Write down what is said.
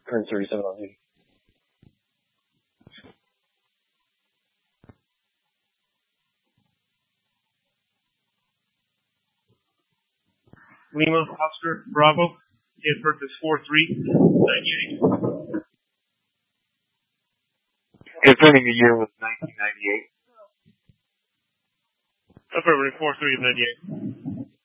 Turns 37 on duty. Lima, Oscar, Bravo. Date of birth is 4/3/98. Confirming the year was 1998. February 4/3/98.